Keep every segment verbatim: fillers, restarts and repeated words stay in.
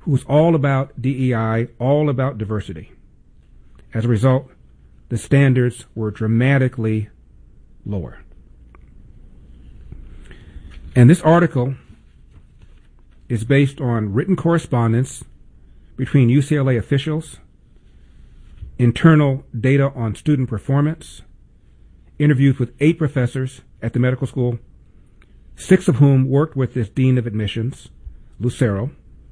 who was all about D E I, all about diversity. As a result, the standards were dramatically lower. And this article is based on written correspondence between U C L A officials, internal data on student performance, interviews with eight professors at the medical school, six of whom worked with this dean of admissions, Lucero.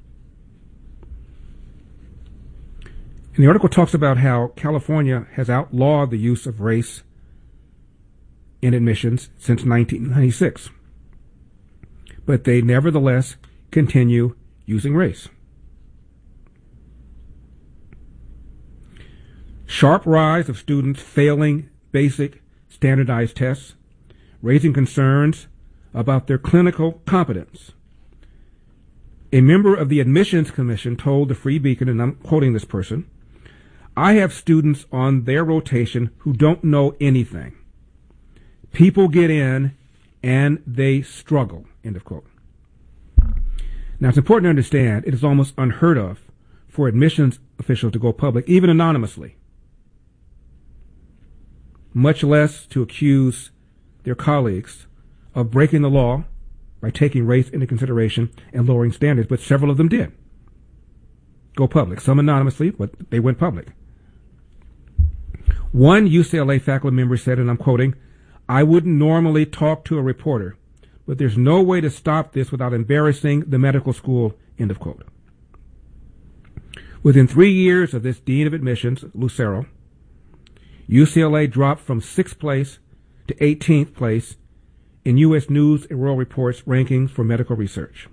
And the article talks about how California has outlawed the use of race in admissions since nineteen ninety-six. But they nevertheless continue using race. Sharp rise of students failing basic standardized tests, raising concerns about their clinical competence. A member of the admissions commission told the Free Beacon, and I'm quoting this person, "I have students on their rotation who don't know anything. People get in and they struggle," end of quote. Now, it's important to understand it is almost unheard of for admissions officials to go public, even anonymously, much less to accuse their colleagues of breaking the law by taking race into consideration and lowering standards, but several of them did go public, some anonymously, but they went public. One U C L A faculty member said, and I'm quoting, "I wouldn't normally talk to a reporter, but there's no way to stop this without embarrassing the medical school," end of quote. Within three years of this dean of admissions, Lucero, U C L A dropped from sixth place to eighteenth place in U S News and World Report's rankings for medical research.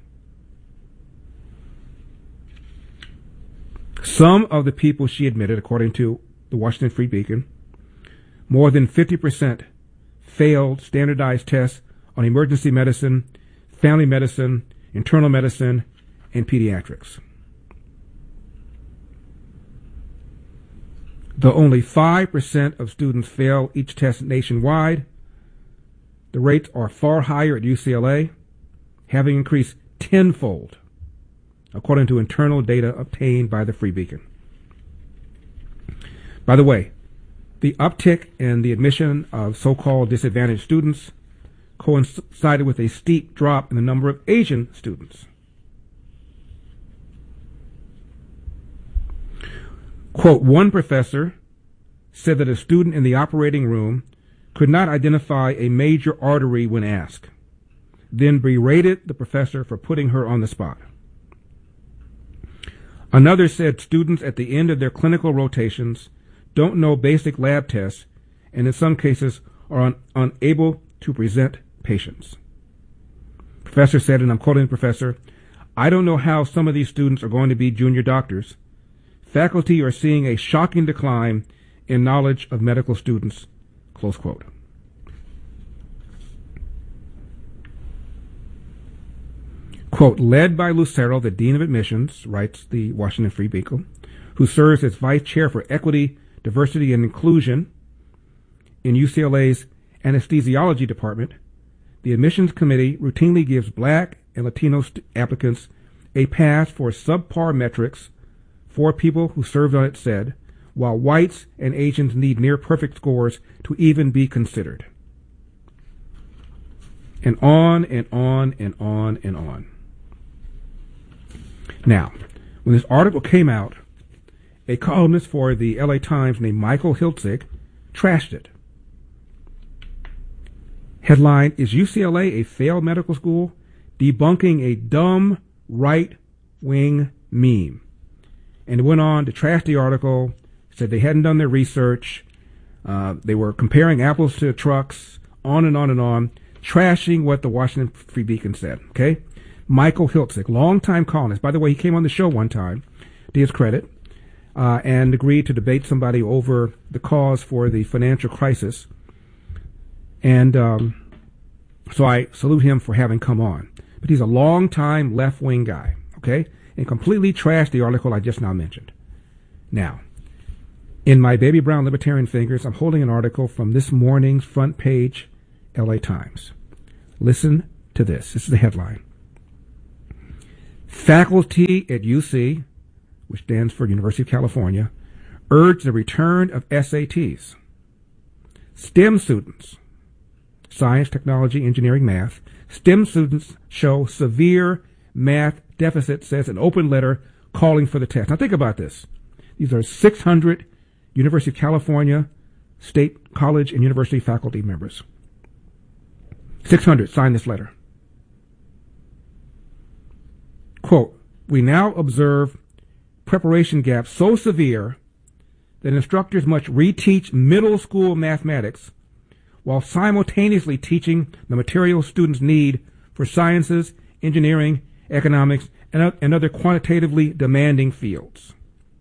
Some of the people she admitted, according to the Washington Free Beacon, more than fifty percent failed standardized tests on emergency medicine, family medicine, internal medicine, and pediatrics. Though only five percent of students fail each test nationwide, the rates are far higher at U C L A, having increased tenfold, according to internal data obtained by the Free Beacon. By the way, the uptick in the admission of so-called disadvantaged students coincided with a steep drop in the number of Asian students. Quote, one professor said that a student in the operating room could not identify a major artery when asked, then berated the professor for putting her on the spot. Another said students at the end of their clinical rotations don't know basic lab tests and in some cases are un- unable to present patients. Professor said, and I'm quoting the professor, "I don't know how some of these students are going to be junior doctors. Faculty are seeing a shocking decline in knowledge of medical students," close quote. Quote, led by Lucero, the dean of admissions, writes the Washington Free Beacon, who serves as vice chair for equity, diversity, and inclusion in U C L A's anesthesiology department, the admissions committee routinely gives black and Latino st- applicants a pass for subpar metrics. Four people who served on it said, while whites and Asians need near perfect scores to even be considered. And on and on and on and on. Now, when this article came out, a columnist for the L A Times named Michael Hiltzik trashed it. Headline, is U C L A a failed medical school? Debunking a dumb right-wing meme. And it went on to trash the article, said they hadn't done their research, uh, they were comparing apples to trucks, on and on and on, trashing what the Washington Free Beacon said, okay? Michael Hiltzik, longtime columnist. By the way, he came on the show one time, to his credit, uh, and agreed to debate somebody over the cause for the financial crisis. And um, so I salute him for having come on. But he's a longtime left-wing guy, okay? And completely trashed the article I just now mentioned. Now, in my baby brown libertarian fingers, I'm holding an article from this morning's front page L A Times. Listen to this. This is the headline. Faculty at U C, which stands for University of California, urge the return of S A Ts. STEM students, science, technology, engineering, math, STEM students show severe math deficit, says an open letter calling for the test. Now think about this. These are six hundred University of California State College and University faculty members. six hundred signed this letter. Quote, we now observe preparation gaps so severe that instructors must reteach middle school mathematics while simultaneously teaching the materials students need for sciences, engineering, economics, and, and other quantitatively demanding fields.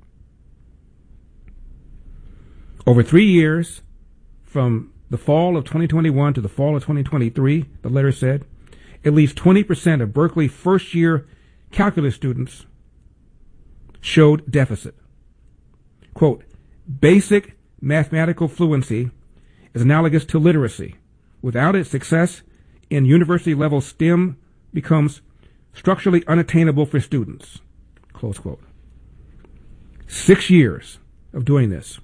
Over three years, from the fall of twenty twenty-one to the fall of twenty twenty-three, the letter said, at least twenty percent of Berkeley first-year calculus students showed deficit. Quote, basic mathematical fluency is analogous to literacy. Without it, success in university-level STEM becomes structurally unattainable for students. Close quote. Six years of doing this.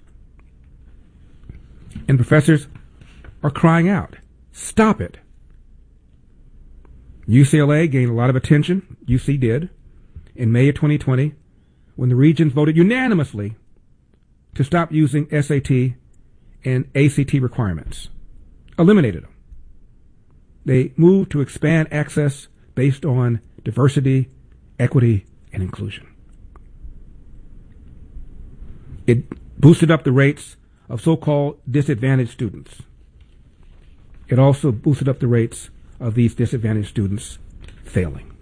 And professors are crying out, stop it. U C L A gained a lot of attention, U C did, in May of twenty twenty, when the Regents voted unanimously to stop using S A T and A C T requirements. Eliminated them. They moved to expand access based on diversity, equity, and inclusion. It boosted up the rates of so-called disadvantaged students. It also boosted up the rates of these disadvantaged students failing.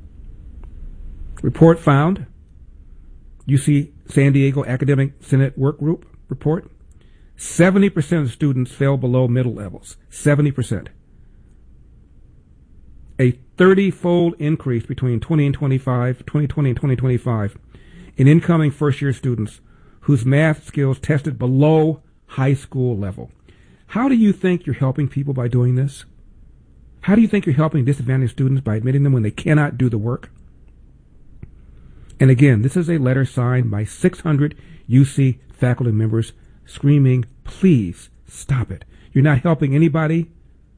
Report found, U C San Diego Academic Senate Work Group report, seventy percent of students fell below middle levels. seventy percent. A thirty-fold increase between twenty and twenty-five, twenty twenty and twenty twenty-five in incoming first-year students whose math skills tested below high school level. How do you think you're helping people by doing this? How do you think you're helping disadvantaged students by admitting them when they cannot do the work? And again, this is a letter signed by six hundred U C faculty members screaming, please stop it. You're not helping anybody.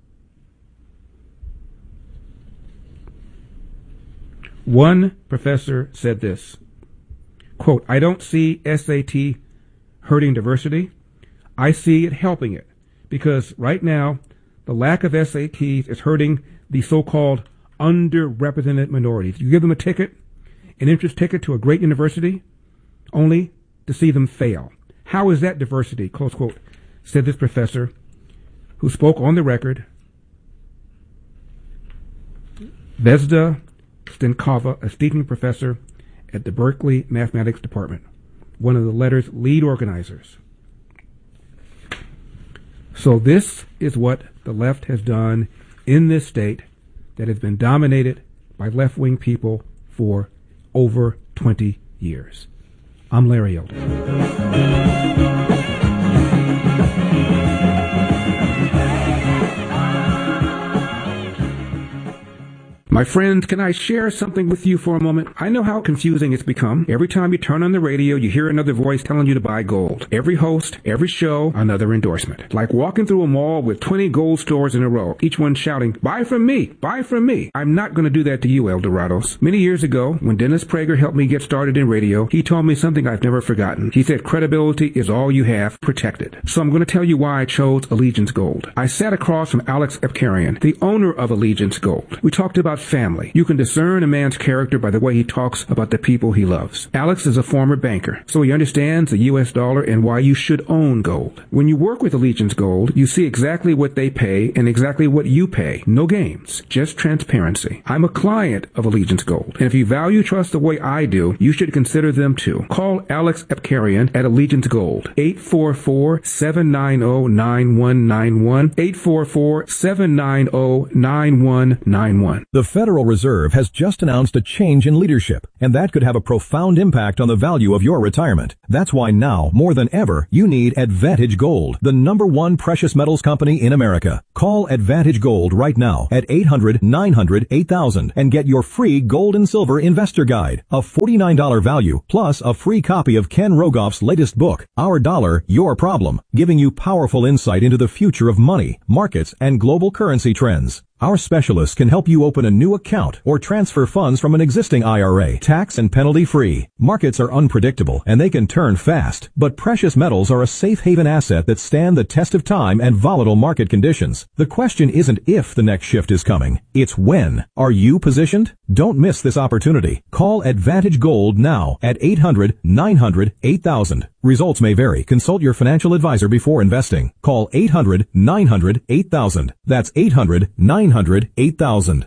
One professor said this, quote, I don't see S A T hurting diversity. I see it helping it, because right now the lack of S A Ts is hurting the so-called underrepresented minorities. You give them a ticket, an entrance ticket to a great university, only to see them fail. How is that diversity? Close quote, said this professor who spoke on the record, Vesda Stenkova, a teaching professor at the Berkeley Mathematics Department, one of the letter's lead organizers. So this is what the left has done in this state that has been dominated by left-wing people for over twenty years. I'm Larry Elder. My friends, can I share something with you for a moment? I know how confusing it's become. Every time you turn on the radio, you hear another voice telling you to buy gold. Every host, every show, another endorsement. Like walking through a mall with twenty gold stores in a row, each one shouting, buy from me, buy from me. I'm not going to do that to you, Eldorados. Many years ago, when Dennis Prager helped me get started in radio, he told me something I've never forgotten. He said, credibility is all you have, protect it. So I'm going to tell you why I chose Allegiance Gold. I sat across from Alex Epkarian, the owner of Allegiance Gold. We talked about family. You can discern a man's character by the way he talks about the people he loves. Alex is a former banker, so he understands the U S dollar and why you should own gold. When you work with Allegiance Gold, you see exactly what they pay and exactly what you pay. No games, just transparency. I'm a client of Allegiance Gold, and if you value trust the way I do, you should consider them too. Call Alex Epkarian at Allegiance Gold, eight four four, seven nine zero, nine one nine one, eight four four, seven nine zero, nine one nine one. The Federal Reserve has just announced a change in leadership, and that could have a profound impact on the value of your retirement. That's why now, more than ever, you need Advantage Gold, the number one precious metals company in America. Call Advantage Gold right now at eight hundred, nine hundred, eight thousand and get your free Gold and Silver Investor Guide, a forty-nine dollars value, plus a free copy of Ken Rogoff's latest book, Our Dollar, Your Problem, giving you powerful insight into the future of money, markets, and global currency trends. Our specialists can help you open a new account or transfer funds from an existing I R A, tax and penalty free. Markets are unpredictable and they can turn fast, but precious metals are a safe haven asset that stand the test of time and volatile market conditions. The question isn't if the next shift is coming, it's when. Are you positioned? Don't miss this opportunity. Call Advantage Gold now at eight hundred, nine hundred, eight thousand. Results may vary. Consult your financial advisor before investing. Call eight hundred, nine hundred, eight thousand. That's eight hundred, nine hundred, eight thousand.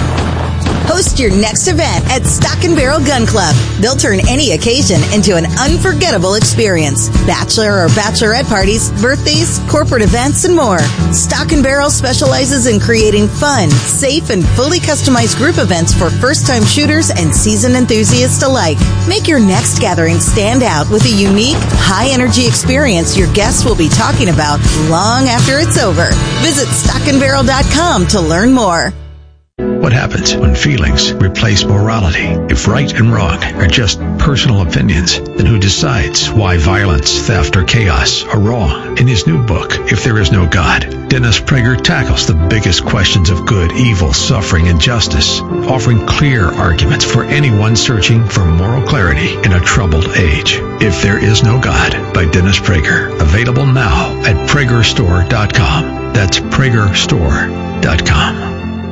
Host your next event at Stock and Barrel Gun Club. They'll turn any occasion into an unforgettable experience. Bachelor or bachelorette parties, birthdays, corporate events, and more. Stock and Barrel specializes in creating fun, safe, and fully customized group events for first-time shooters and seasoned enthusiasts alike. Make your next gathering stand out with a unique, high-energy experience your guests will be talking about long after it's over. Visit stock and barrel dot com to learn more. What happens when feelings replace morality? If right and wrong are just personal opinions, then who decides why violence, theft, or chaos are wrong? In his new book, If There Is No God, Dennis Prager tackles the biggest questions of good, evil, suffering, and justice, offering clear arguments for anyone searching for moral clarity in a troubled age. If There Is No God by Dennis Prager. Available now at prager store dot com. That's prager store dot com.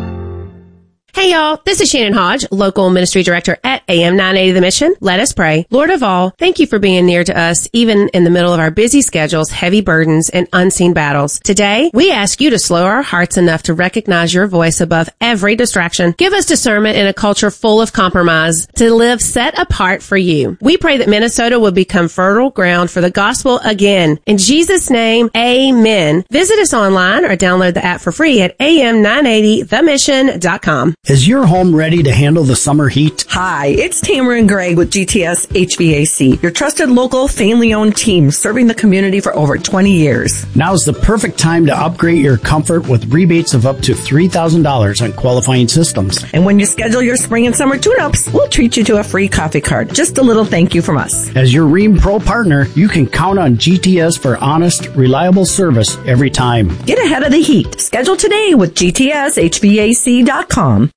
Hey y'all, this is Shannon Hodge, local ministry director at A M nine eighty The Mission. Let us pray. Lord of all, thank you for being near to us, even in the middle of our busy schedules, heavy burdens, and unseen battles. Today, we ask you to slow our hearts enough to recognize your voice above every distraction. Give us discernment in a culture full of compromise to live set apart for you. We pray that Minnesota will become fertile ground for the gospel again. In Jesus' name, amen. Visit us online or download the app for free at A M nine eighty the mission dot com. Is your home ready to handle the summer heat? Hi, it's Tamara and Greg with G T S H V A C, your trusted local family-owned team serving the community for over twenty years. Now's the perfect time to upgrade your comfort with rebates of up to three thousand dollars on qualifying systems. And when you schedule your spring and summer tune-ups, we'll treat you to a free coffee card. Just a little thank you from us. As your Rheem Pro partner, you can count on G T S for honest, reliable service every time. Get ahead of the heat. Schedule today with G T S H V A C dot com.